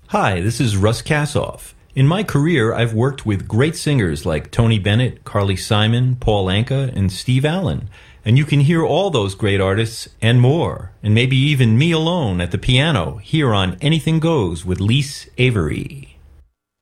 Hi, this is Russ Kassoff. In my career, I've worked with great singers like Tony Bennett, Carly Simon, Paul Anka, and Steve Allen. And you can hear all those great artists and more, and maybe even me alone at the piano here on Anything Goes with Lise Avery.